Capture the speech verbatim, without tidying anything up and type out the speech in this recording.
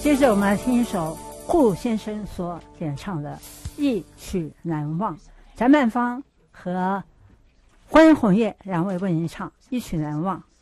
接着我们来听一首顾先生所演唱的《一曲难忘》，翟曼芳和关宏业两位为您唱《一曲难忘》。